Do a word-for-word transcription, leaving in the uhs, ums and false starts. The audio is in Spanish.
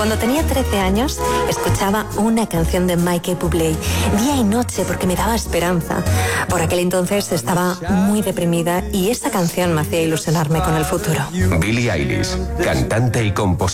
Cuando tenía trece años, escuchaba una canción de Michael Bublé, día y noche, porque me daba esperanza. Por aquel entonces estaba muy deprimida y esta canción me hacía ilusionarme con el futuro. Billie Eilish, cantante y compositora.